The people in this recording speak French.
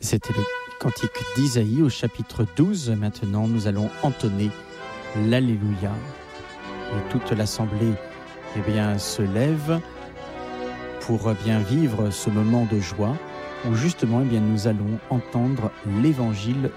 C'était le cantique d'Isaïe au chapitre 12. Maintenant, nous allons entonner l'Alléluia. Et toute l'assemblée se lève pour bien vivre ce moment de joie où justement nous allons entendre l'évangile